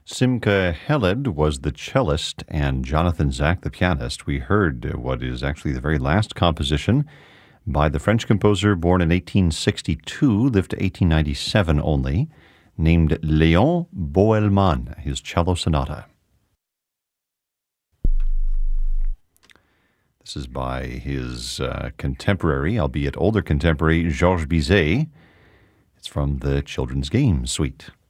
Simca Heled was the cellist and Jonathan Zach the pianist. We heard what is actually the very last composition by the French composer born in 1862, lived to 1897 only, named Léon Boëlmann, his cello sonata. This is by his contemporary, albeit older contemporary, Georges Bizet. It's from the Children's Game Suite.